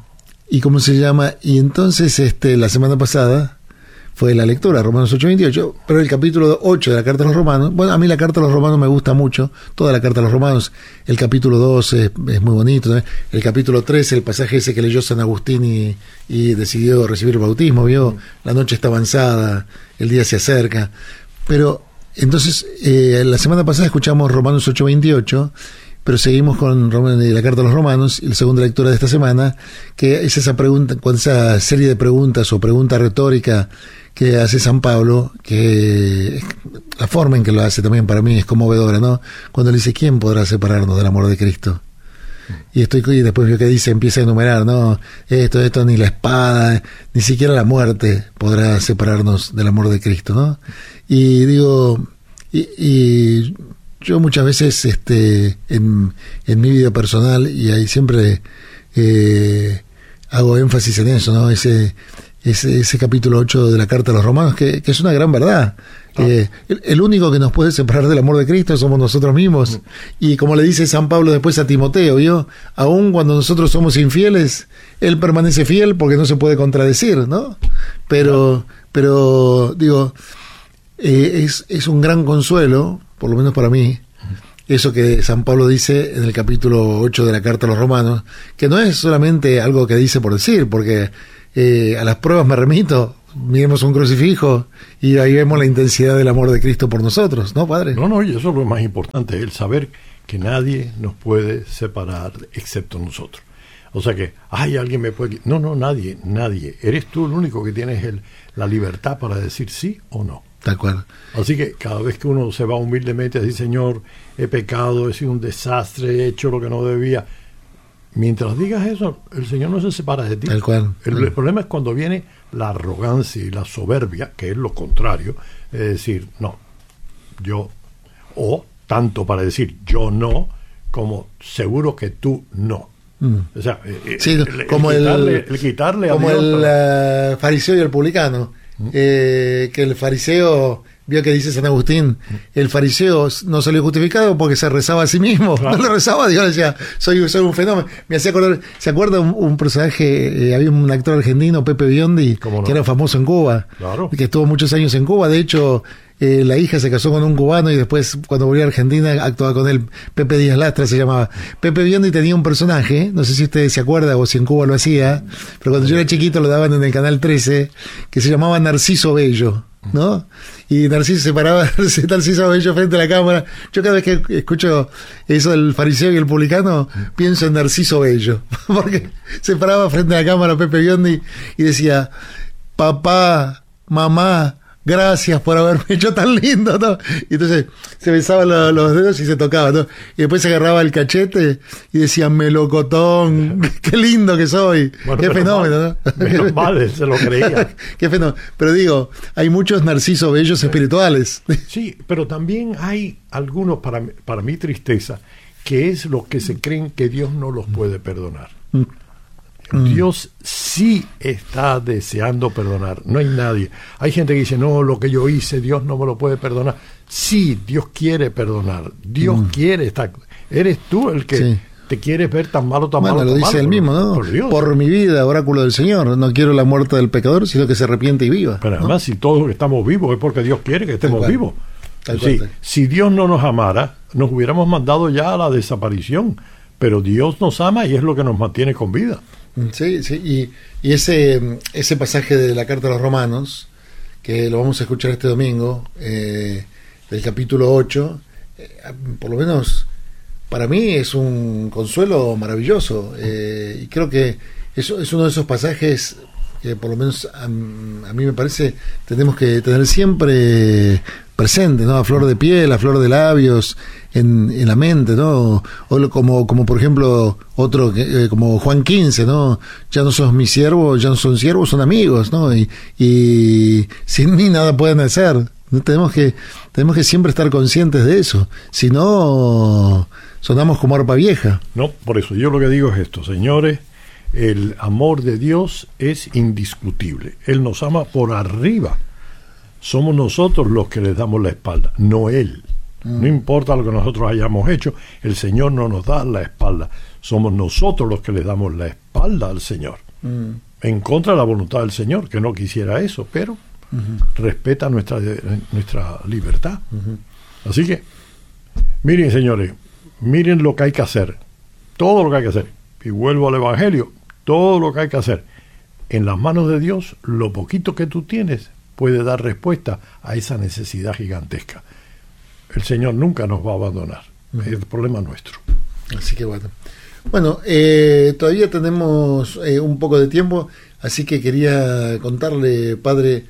Speaker 3: y ¿cómo se llama? Y entonces este la semana pasada fue la lectura, Romanos ocho veintiocho, pero el capítulo ocho de la Carta a los Romanos, bueno, a mí la Carta a los Romanos me gusta mucho, toda la Carta a los Romanos, el capítulo dos es, es muy bonito, ¿eh? El capítulo tres, el pasaje ese que leyó San Agustín y, y decidió recibir el bautismo, vio, la noche está avanzada, el día se acerca. Pero entonces eh, la semana pasada escuchamos Romanos ocho veintiocho, pero seguimos con la carta a los Romanos, y la segunda lectura de esta semana, que es esa pregunta, con esa serie de preguntas o pregunta retórica que hace San Pablo, que la forma en que lo hace también para mí es conmovedora, ¿no? Cuando le dice, ¿quién podrá separarnos del amor de Cristo? Y estoy y después lo que dice, empieza a enumerar, no, esto, esto, ni la espada, ni siquiera la muerte podrá separarnos del amor de Cristo, ¿no? Y digo, y, y yo muchas veces este en, en mi vida personal, y ahí siempre eh, hago énfasis en eso, ¿no? Ese, ese, ese capítulo ocho de la Carta a los Romanos, que, que es una gran verdad. Ah. Eh, el, el único que nos puede separar del amor de Cristo somos nosotros mismos. Mm. Y como le dice San Pablo después a Timoteo, ¿vio? Aun cuando nosotros somos infieles, él permanece fiel porque no se puede contradecir, ¿no? Pero, ah. pero digo, eh, es, es un gran consuelo, por lo menos para mí, eso que San Pablo dice en el capítulo ocho de la Carta a los Romanos, que no es solamente algo que dice por decir, porque eh, a las pruebas me remito. Miremos un crucifijo y ahí vemos la intensidad del amor de Cristo por nosotros, ¿no, Padre?
Speaker 4: No, no, y eso es lo más importante, el saber que nadie nos puede separar excepto nosotros. O sea que, ay, alguien me puede... No, no, nadie, nadie. Eres tú el único que tienes el, la libertad para decir sí o no.
Speaker 3: De acuerdo.
Speaker 4: Así que cada vez que uno se va humildemente a decir, Señor, he pecado, he sido un desastre, he hecho lo que no debía... Mientras digas eso, el Señor no se separa de ti.
Speaker 3: Tal cual.
Speaker 4: El, el problema es cuando viene la arrogancia y la soberbia, que es lo contrario, es decir, no, yo, o tanto para decir yo no, como seguro que tú no. Mm. O sea,
Speaker 3: sí,
Speaker 4: el,
Speaker 3: como
Speaker 4: el quitarle,
Speaker 3: el,
Speaker 4: el quitarle
Speaker 3: como
Speaker 4: a Dios,
Speaker 3: el
Speaker 4: pero...
Speaker 3: uh, fariseo y el publicano. ¿Mm? Eh, que el fariseo... Vio que dice San Agustín, el fariseo no salió justificado porque se rezaba a sí mismo. Claro. No le rezaba a Dios, decía, soy, soy un fenómeno. Me hacía acordar, ¿se acuerda un, un personaje? Eh, había un actor argentino, Pepe Biondi, no? que era famoso en Cuba,
Speaker 4: claro.
Speaker 3: que estuvo muchos años en Cuba. De hecho, eh, la hija se casó con un cubano y después, cuando volvió a Argentina, actuaba con él. Pepe Díaz Lastra se llamaba. Pepe Biondi tenía un personaje, no sé si usted se acuerda o si en Cuba lo hacía, pero cuando yo era chiquito lo daban en el Canal trece, que se llamaba Narciso Bello, ¿no? Y Narciso se paraba, Narciso Bello frente a la cámara. Yo cada vez que escucho eso del fariseo y el publicano, pienso en Narciso Bello, porque se paraba frente a la cámara Pepe Biondi y decía, papá, mamá, gracias por haberme hecho tan lindo, ¿no? Y entonces se besaba lo, los dedos y se tocaba, ¿no? Y después se agarraba el cachete y decía, melocotón, qué lindo que soy. Bueno, qué fenómeno,
Speaker 4: mal,
Speaker 3: ¿no?
Speaker 4: Menos mal, se lo creía.
Speaker 3: Qué fenómeno. Pero digo, hay muchos Narcisos bellos espirituales.
Speaker 4: Sí, pero también hay algunos, para, para mi tristeza, que es los que se creen que Dios no los puede perdonar. Mm. Dios sí está deseando perdonar, no hay nadie. Hay gente que dice, no, lo que yo hice, Dios no me lo puede perdonar. Sí, Dios quiere perdonar, Dios mm. quiere estar. Eres tú el que sí. te quieres ver tan malo, tan
Speaker 3: bueno,
Speaker 4: malo,
Speaker 3: lo
Speaker 4: tan
Speaker 3: dice
Speaker 4: malo,
Speaker 3: él mismo, ¿no? Por, por mi vida, oráculo del Señor, no quiero la muerte del pecador, sino que se arrepiente y viva.
Speaker 4: Pero
Speaker 3: ¿no?
Speaker 4: además, si todos estamos vivos es porque Dios quiere que estemos vivos. Sí, si Dios no nos amara, nos hubiéramos mandado ya a la desaparición, pero Dios nos ama y es lo que nos mantiene con vida.
Speaker 3: Sí, sí, y, y ese, ese pasaje de la Carta a los Romanos, que lo vamos a escuchar este domingo, eh, del capítulo ocho, eh, por lo menos para mí es un consuelo maravilloso, eh, y creo que eso es uno de esos pasajes que por lo menos a, a mí me parece tenemos que tener siempre presente, ¿no? A flor de piel, a flor de labios, en, en la mente, ¿no? O como, como por ejemplo otro eh, como Juan quince, ¿no? Ya no sos mis siervos, ya no son siervos, son amigos, ¿no? Y, y sin mí nada pueden hacer. ¿No? Tenemos que tenemos que siempre estar conscientes de eso, si no sonamos como arpa vieja.
Speaker 4: No, por eso yo lo que digo es esto, señores. El amor de Dios es indiscutible. Él nos ama por arriba. Somos nosotros los que les damos la espalda, no Él. Mm. No importa lo que nosotros hayamos hecho, el Señor no nos da la espalda. Somos nosotros los que les damos la espalda al Señor. Mm. En contra de la voluntad del Señor, que no quisiera eso, pero uh-huh. respeta nuestra, nuestra libertad. Uh-huh. Así que, miren, señores, miren lo que hay que hacer. Todo lo que hay que hacer. Y vuelvo al Evangelio. Todo lo que hay que hacer en las manos de Dios, lo poquito que tú tienes puede dar respuesta a esa necesidad gigantesca. El Señor nunca nos va a abandonar. Uh-huh. Es el problema nuestro.
Speaker 3: Así que bueno. Bueno, eh, todavía tenemos eh, un poco de tiempo, así que quería contarle, padre,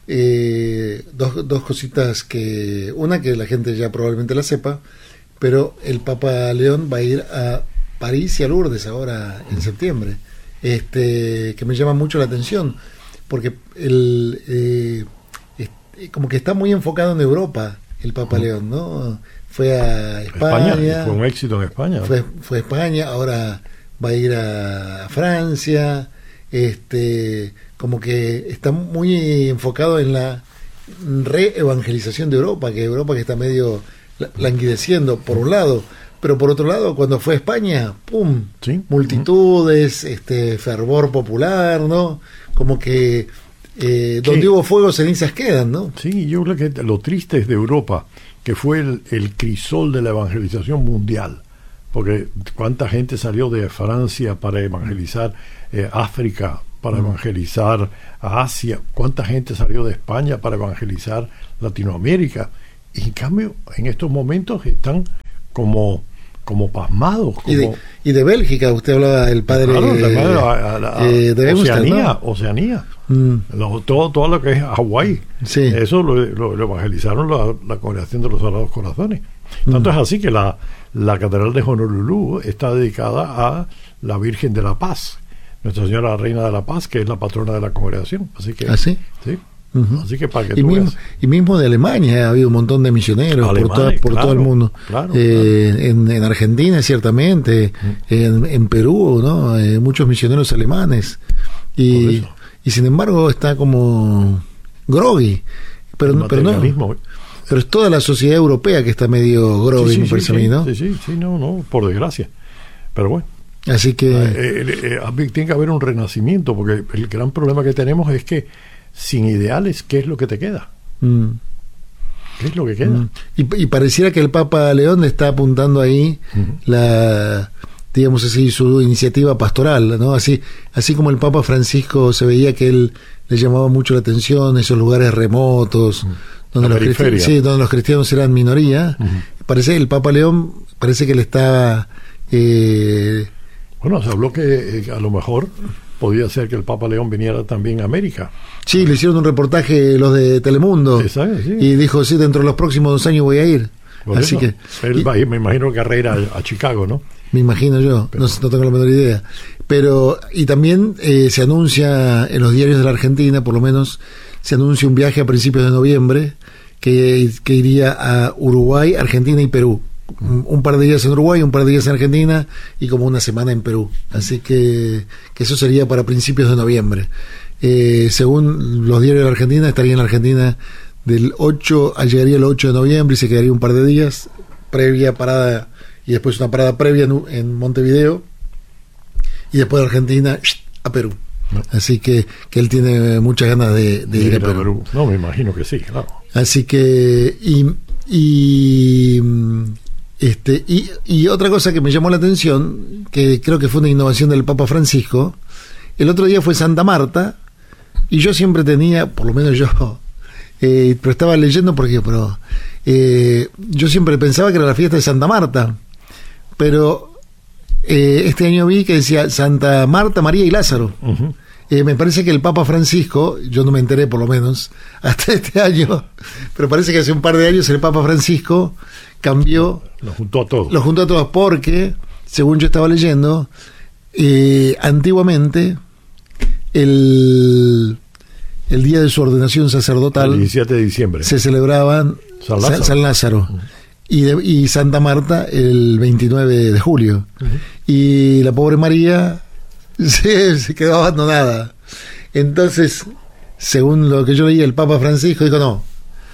Speaker 3: eh, dos, dos cositas que... Una que la gente ya probablemente la sepa, pero el Papa León va a ir a París y a Lourdes ahora en septiembre. Este, que me llama mucho la atención, porque el, eh, es, como que está muy enfocado en Europa el Papa uh-huh. León, ¿no? Fue a España,
Speaker 4: España, fue un éxito en España.
Speaker 3: Fue, fue a España, ahora va a ir a, a Francia, este, como que está muy enfocado en la re-evangelización de Europa, que Europa que está medio languideciendo por un lado. Pero por otro lado, cuando fue a España, ¡pum! ¿Sí? Multitudes, este fervor popular, ¿no? Como que eh, donde hubo fuego, cenizas quedan, ¿no?
Speaker 4: Sí, yo creo que lo triste es de Europa, que fue el, el crisol de la evangelización mundial. Porque cuánta gente salió de Francia para evangelizar eh, África, para mm. evangelizar a Asia, cuánta gente salió de España para evangelizar Latinoamérica. Y en cambio, en estos momentos están como... como pasmados. Como...
Speaker 3: Y, de, y de Bélgica, usted hablaba del padre,
Speaker 4: claro, de, la, la, eh, de Oceanía, ¿no? Oceanía. Mm. Lo, todo, todo lo que es Hawái. Sí. Eso lo, lo, lo evangelizaron la, la Congregación de los Sagrados Corazones. Tanto mm. es así que la, la Catedral de Honolulu está dedicada a la Virgen de la Paz, Nuestra Señora Reina de la Paz, que es la patrona de la congregación. Así que,
Speaker 3: ¿ah, sí?
Speaker 4: Sí.
Speaker 3: Uh-huh.
Speaker 4: Así que para que
Speaker 3: y,
Speaker 4: tú
Speaker 3: mismo,
Speaker 4: veas.
Speaker 3: y mismo de Alemania ha habido un montón de misioneros Alemanes, por, toda, por claro, todo el mundo,
Speaker 4: claro,
Speaker 3: eh,
Speaker 4: claro.
Speaker 3: En, en Argentina ciertamente, uh-huh. en, en Perú, ¿no? Eh, muchos misioneros alemanes y, y sin embargo está como groggy, pero, pero no, pero es toda la sociedad europea que está medio groggy, sí, sí, me parece
Speaker 4: sí,
Speaker 3: a mí, ¿no?
Speaker 4: Sí, sí, sí, no, no, por desgracia, pero bueno.
Speaker 3: Así que
Speaker 4: eh, eh, eh, tiene que haber un renacimiento, porque el gran problema que tenemos es que sin ideales, ¿qué es lo que te queda? Mm. ¿Qué es lo que queda? Mm.
Speaker 3: Y, y pareciera que el Papa León está apuntando ahí uh-huh. la, digamos así, su iniciativa pastoral, ¿no? Así, así como el Papa Francisco se veía que él le llamaba mucho la atención esos lugares remotos, uh-huh. donde, los cristianos, sí, donde los cristianos eran minoría. Uh-huh. Parece que el Papa León parece que le está eh,
Speaker 4: bueno, se habló que eh, a lo mejor podía ser que el Papa León viniera también a América.
Speaker 3: Sí, le hicieron un reportaje los de Telemundo.
Speaker 4: ¿Sabe? Sí.
Speaker 3: Y dijo, sí, dentro de los próximos dos años voy a ir.
Speaker 4: Por
Speaker 3: Así
Speaker 4: eso,
Speaker 3: que
Speaker 4: él
Speaker 3: y,
Speaker 4: va, me imagino que a ir a, a Chicago, ¿no?
Speaker 3: Me imagino yo, pero, no, no tengo la menor idea. Pero, y también eh, se anuncia en los diarios de la Argentina, por lo menos, se anuncia un viaje a principios de noviembre que, que iría a Uruguay, Argentina y Perú. Un, un par de días en Uruguay, un par de días en Argentina y como una semana en Perú. Así que, que eso sería para principios de noviembre. Eh, según los diarios de la Argentina, estaría en la Argentina del ocho, llegaría el ocho de noviembre y se quedaría un par de días, previa parada y después una parada previa en, en Montevideo y después de Argentina a Perú. No. Así que, que él tiene muchas ganas de, de ir a Perú. Perú.
Speaker 4: No, me imagino que sí, claro.
Speaker 3: Así que y, y Este, y, y otra cosa que me llamó la atención, que creo que fue una innovación del Papa Francisco, el otro día fue Santa Marta, y yo siempre tenía, por lo menos yo, eh, pero estaba leyendo porque, pero eh, yo siempre pensaba que era la fiesta de Santa Marta, pero eh, este año vi que decía Santa Marta, María y Lázaro. Uh-huh. Eh, me parece que el Papa Francisco, yo no me enteré por lo menos hasta este año, pero parece que hace un par de años el Papa Francisco cambió,
Speaker 4: lo juntó a todos.
Speaker 3: Lo juntó a todos porque, según yo estaba leyendo, eh, antiguamente el, el día de su ordenación sacerdotal,
Speaker 4: el diecisiete de diciembre,
Speaker 3: se celebraban
Speaker 4: San Lázaro,
Speaker 3: San, San Lázaro uh-huh. y, de, y Santa Marta el veintinueve de julio. Uh-huh. Y la pobre María se, se quedó abandonada. Entonces, según lo que yo leí, el Papa Francisco dijo, no,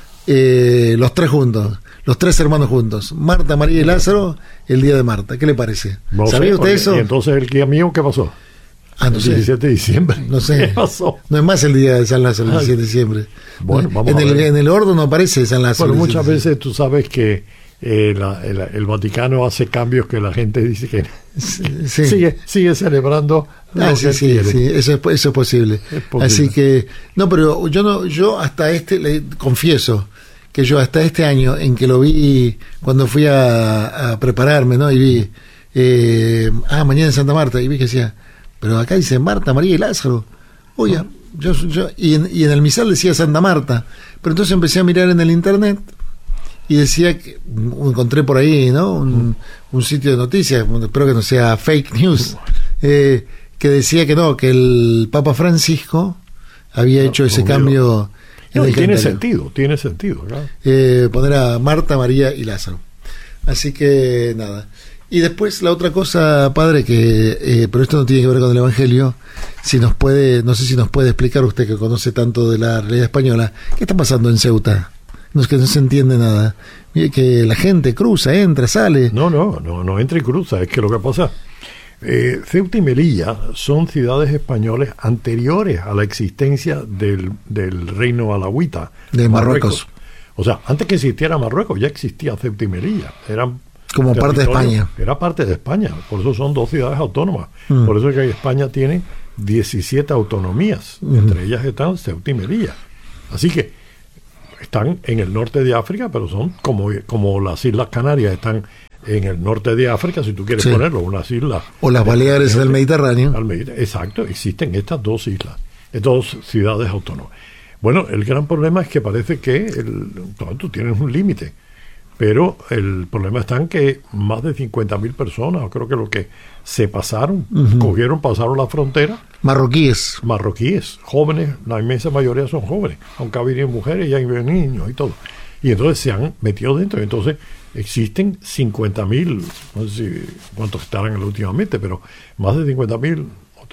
Speaker 3: eh, los tres juntos, los tres hermanos juntos, Marta, María y Lázaro, el día de Marta. ¿Qué le parece?
Speaker 4: No
Speaker 3: ¿Sabía
Speaker 4: sé,
Speaker 3: usted
Speaker 4: porque,
Speaker 3: eso?
Speaker 4: Y entonces el día mío, ¿qué pasó?
Speaker 3: Ah, no
Speaker 4: el
Speaker 3: sé.
Speaker 4: diecisiete de diciembre.
Speaker 3: No sé.
Speaker 4: ¿Qué pasó?
Speaker 3: No es más el día de San Lázaro, el diecisiete de diciembre.
Speaker 4: Bueno, vamos
Speaker 3: en
Speaker 4: a
Speaker 3: el,
Speaker 4: ver.
Speaker 3: En el ordo no aparece San Lázaro.
Speaker 4: Bueno, muchas veces tú sabes que eh, la, el, el Vaticano hace cambios que la gente dice que
Speaker 3: sí.
Speaker 4: sigue, sigue celebrando.
Speaker 3: Ah, sí, sí, sí, eso es, eso es posible.
Speaker 4: Es posible.
Speaker 3: Así que, no, pero yo no, yo hasta este, le confieso que yo hasta este año en que lo vi cuando fui a, a prepararme, ¿no? Y vi, eh, ah, mañana en Santa Marta, y vi que decía, pero acá dice Marta, María y Lázaro. Oye, yo, yo, y, en, y en el misal decía Santa Marta, pero entonces empecé a mirar en el internet y decía que encontré por ahí, ¿no? Un, un sitio de noticias, espero que no sea fake news, eh, que decía que no, que el Papa Francisco había no, hecho ese no, cambio.
Speaker 4: No, en el tiene sentido, tiene sentido, claro.
Speaker 3: Eh, poner a Marta, María y Lázaro. Así que nada. Y después la otra cosa, padre, que eh, pero esto no tiene que ver con el Evangelio, si nos puede, no sé si nos puede explicar usted que conoce tanto de la realidad española, ¿qué está pasando en Ceuta? No es que no se entiende nada. Mire que la gente cruza, entra, sale.
Speaker 4: No, no, no, no entra y cruza. Es que lo que pasa, eh, Ceuta y Melilla son ciudades españolas anteriores a la existencia del, del reino alauita
Speaker 3: de Marruecos.
Speaker 4: Marruecos. O sea, antes que existiera Marruecos ya existía Ceuta y Melilla. Eran
Speaker 3: como parte de España.
Speaker 4: Era parte de España. Por eso son dos ciudades autónomas.
Speaker 3: Mm.
Speaker 4: Por eso es que España tiene diecisiete autonomías. Mm. Entre ellas están Ceuta y Melilla. Así que están en el norte de África, pero son como, como las Islas Canarias están en el norte de África, si tú quieres sí. ponerlo, unas islas.
Speaker 3: O las Baleares del Mediterráneo.
Speaker 4: Al Mediterráneo. Exacto, existen estas dos islas, dos ciudades autónomas. Bueno, el gran problema es que parece que el, tú tienes un límite, pero el problema está en que más de cincuenta mil personas, o creo que lo que se pasaron, uh-huh. cogieron, pasaron la frontera.
Speaker 3: Marroquíes.
Speaker 4: Marroquíes, jóvenes, la inmensa mayoría son jóvenes, aunque había mujeres y hay niños y todo. Y entonces se han metido dentro. Entonces existen cincuenta mil, no sé si cuántos estarán últimamente, pero más de cincuenta mil,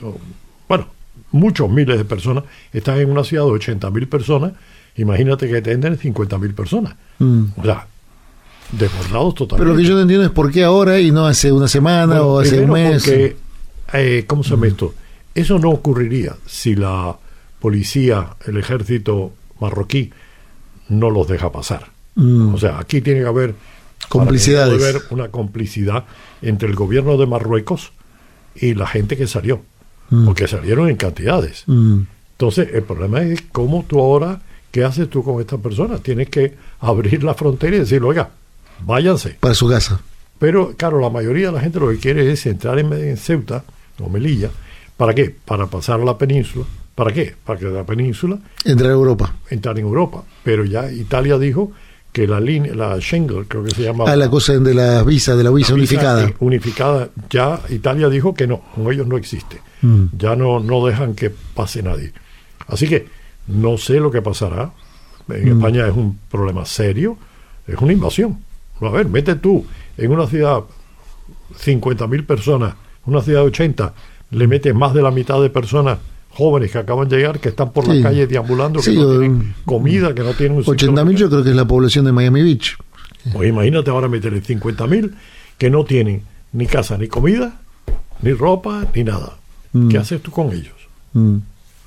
Speaker 4: bueno, muchos miles de personas están en una ciudad de ochenta mil personas. Imagínate que tienen cincuenta mil personas. Mm. O sea, desbordados totalmente.
Speaker 3: Pero lo que yo no entiendo es por qué ahora y no hace una semana bueno, o hace un mes.
Speaker 4: Porque, eh, ¿cómo se llama mm. esto? Eso no ocurriría si la policía, el ejército marroquí no los deja pasar. Mm. O sea, aquí tiene que haber
Speaker 3: complicidades.
Speaker 4: Debe haber una complicidad entre el gobierno de Marruecos y la gente que salió, mm. porque salieron en cantidades. Mm. Entonces, el problema es cómo tú ahora, ¿qué haces tú con estas personas? Tienes que abrir la frontera y decirle, oiga, váyanse.
Speaker 3: Para su casa.
Speaker 4: Pero, claro, la mayoría de la gente lo que quiere es entrar en, en Ceuta o Melilla. ¿Para qué? Para pasar a la península. ¿Para qué? Para que la península...
Speaker 3: Entrar a Europa.
Speaker 4: Entrar en Europa. Pero ya Italia dijo que la línea, la Schengen, creo que se llama...
Speaker 3: Ah, la cosa de la visa, de la visa, la visa unificada.
Speaker 4: Unificada. Ya Italia dijo que no, con ellos no existe. Mm. Ya no, no dejan que pase nadie. Así que no sé lo que pasará. En mm. España es un problema serio. Es una invasión. A ver, mete tú en una ciudad cincuenta mil personas, una ciudad de ochenta, le metes más de la mitad de personas jóvenes que acaban de llegar, que están por sí. la calle deambulando, que sí, no tienen comida, que no tienen un
Speaker 3: ochenta mil yo creo que es la población de Miami Beach.
Speaker 4: Pues imagínate ahora meterle cincuenta mil que no tienen ni casa, ni comida, ni ropa, ni nada. Mm. ¿Qué haces tú con ellos? Mm.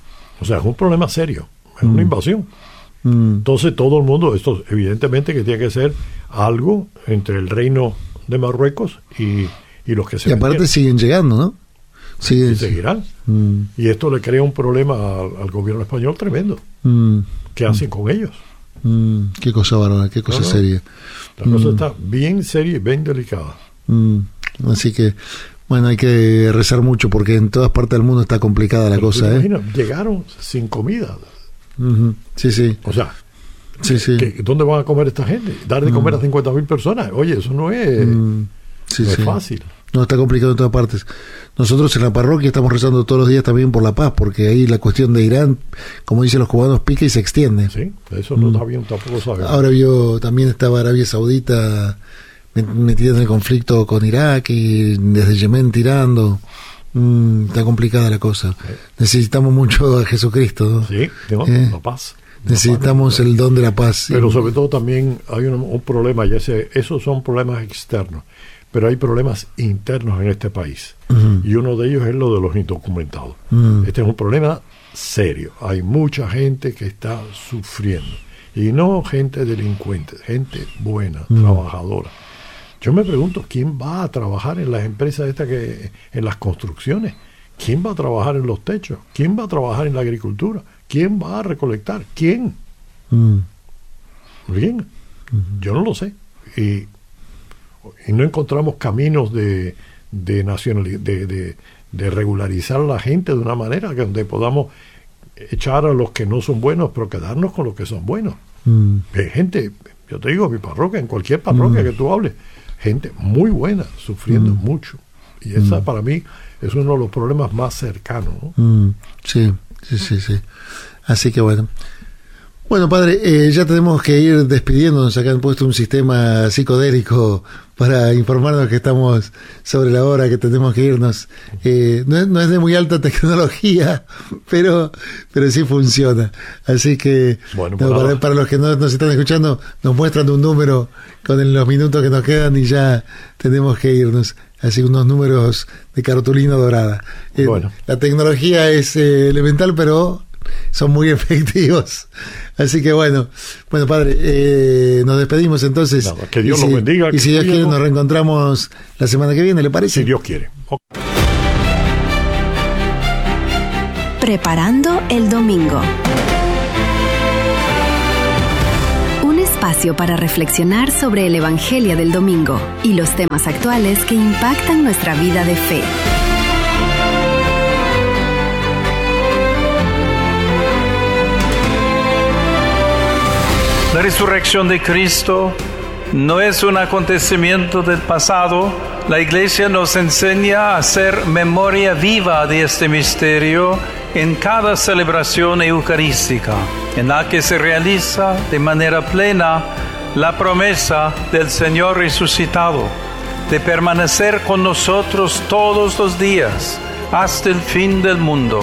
Speaker 4: O sea, es un problema serio, es mm. una invasión. Mm. Entonces todo el mundo, esto evidentemente que tiene que ser algo entre el reino de Marruecos y, y los que se
Speaker 3: Y aparte vendieron. Siguen llegando, ¿no?
Speaker 4: Sí, y seguirán. Mm. Y esto le crea un problema al, al gobierno español tremendo. Mm. ¿Qué hacen mm. con ellos?
Speaker 3: Mm. Qué cosa bárbara, qué cosa no, no. seria.
Speaker 4: La mm. cosa está bien seria y bien delicada.
Speaker 3: Mm. Así que, bueno, hay que rezar mucho porque en todas partes del mundo está complicada la
Speaker 4: Pero
Speaker 3: cosa, ¿eh?
Speaker 4: Imagina, llegaron sin comida.
Speaker 3: Uh-huh. Sí, sí.
Speaker 4: O sea,
Speaker 3: sí, sí.
Speaker 4: ¿qué, ¿dónde van a comer esta gente? Dar de comer uh-huh. a cincuenta mil personas. Oye, eso no es, uh-huh. sí, no sí. es fácil.
Speaker 3: No, está complicado en todas partes. Nosotros en la parroquia estamos rezando todos los días también por la paz, porque ahí la cuestión de Irán, como dicen los cubanos, pica y se extiende.
Speaker 4: Sí, eso no uh-huh. está bien, tampoco sabemos.
Speaker 3: Ahora yo también estaba Arabia Saudita metida en el conflicto con Irak y desde Yemen tirando. Mm, está complicada la cosa. Sí. Necesitamos mucho a Jesucristo, ¿no?
Speaker 4: Sí, no,
Speaker 3: ¿Eh?
Speaker 4: la paz.
Speaker 3: Necesitamos el don de la paz.
Speaker 4: Pero sobre todo también hay un, un problema, ya sé, esos son problemas externos, pero hay problemas internos en este país. Uh-huh. Y uno de ellos es lo de los indocumentados. Uh-huh. Este es un problema serio. Hay mucha gente que está sufriendo. Y no gente delincuente, gente buena, uh-huh. trabajadora. Yo me pregunto, ¿quién va a trabajar en las empresas estas que, en las construcciones? ¿Quién va a trabajar en los techos? ¿Quién va a trabajar en la agricultura? ¿Quién va a recolectar? ¿Quién? Mm. ¿Quién? Mm-hmm. Yo no lo sé. Y, y no encontramos caminos de, de, nacionalidad, de, de, de regularizar a la gente de una manera que donde podamos echar a los que no son buenos, pero quedarnos con los que son buenos. Mm. Hay gente, yo te digo, mi parroquia, en cualquier parroquia mm. que tú hables, gente muy buena, sufriendo mm. mucho. Y esa mm. para mí es uno de los problemas más cercanos, ¿no?
Speaker 3: Mm. Sí, sí, sí, sí. Así que bueno. Bueno, padre, eh, ya tenemos que ir despidiéndonos. Acá han puesto un sistema psicodélico para informarnos que estamos sobre la hora, que tenemos que irnos. Eh, no, es, no es de muy alta tecnología, pero pero sí funciona. Así que bueno, no, para, para los que no nos están escuchando, nos muestran un número con el, los minutos que nos quedan y ya tenemos que irnos. Así unos números de cartulina dorada. Eh, bueno. La tecnología es eh, elemental, pero son muy efectivos. Así que bueno, bueno padre, eh, nos despedimos entonces.
Speaker 4: No, que Dios los bendiga.
Speaker 3: Y si Dios quiere, nos reencontramos la semana que viene, ¿le parece?
Speaker 4: Si Dios quiere. Okay.
Speaker 1: Preparando el domingo. Un espacio para reflexionar sobre el Evangelio del domingo y los temas actuales que impactan nuestra vida de fe.
Speaker 2: La resurrección de Cristo no es un acontecimiento del pasado. La Iglesia nos enseña a hacer memoria viva de este misterio en cada celebración eucarística, en la que se realiza de manera plena la promesa del Señor resucitado de permanecer con nosotros todos los días hasta el fin del mundo.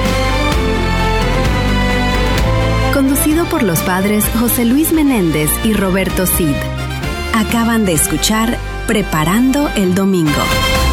Speaker 1: Conducido por los padres José Luis Menéndez y Roberto Cid. Acaban de escuchar Preparando el Domingo.